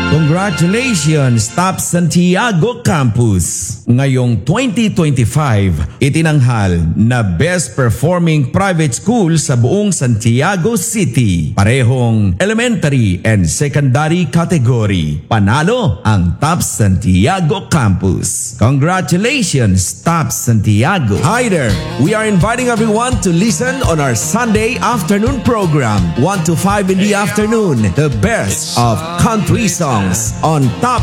Congratulations, Top Santiago Campus! Ngayong 2025, itinanghal na Best Performing Private School sa buong Santiago City. Parehong elementary and secondary category. Panalo ang Top Santiago Campus. Congratulations, Top Santiago! Hi there! We are inviting everyone to listen on our Sunday afternoon program, 1 to 5 in the afternoon. The best of country songs on Top